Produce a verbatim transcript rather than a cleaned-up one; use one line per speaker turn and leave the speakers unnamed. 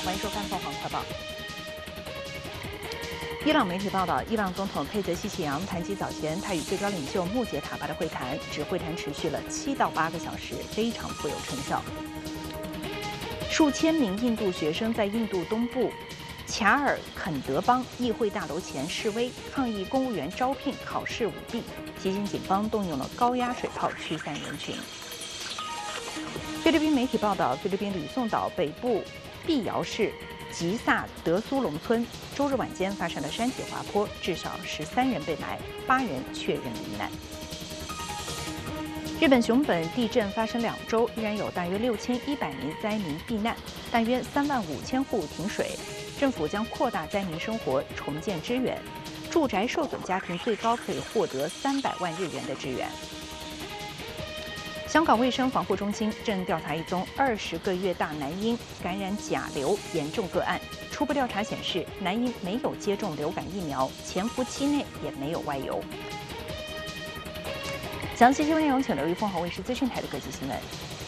欢迎收看凤凰快报。伊朗媒体报道，伊朗总统佩泽西奇扬谈及早前他与最高领袖穆杰塔巴的会谈，指会谈持续了七到八个小时，非常富有成效。数千名印度学生在印度东部卡尔肯德邦议会大楼前示威，抗议公务员招聘考试舞弊。西京警方动用了高压水炮驱散人群。菲律宾媒体报道，菲律宾吕宋岛北部碧瑶市吉萨德苏隆村周日晚间发生了山体滑坡，至少十三人被埋，八人确认罹难。日本熊本地震发生两周，依然有大约六千一百名灾民避难，大约三万五千户停水。政府将扩大灾民生活重建支援，住宅受损家庭最高可以获得三百万日元的支援。香港卫生防护中心正调查一宗二十个月大男婴感染甲流严重个案，初步调查显示，男婴没有接种流感疫苗，潜伏期内也没有外游。详细新闻内容，请留意凤凰卫视资讯台的各级新闻。